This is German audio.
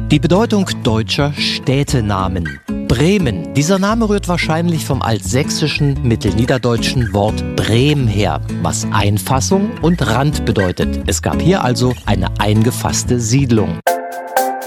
Die Bedeutung deutscher Städtenamen. Bremen. Dieser Name rührt wahrscheinlich vom altsächsischen, mittelniederdeutschen Wort Brem her, was Einfassung und Rand bedeutet. Es gab hier also eine eingefasste Siedlung.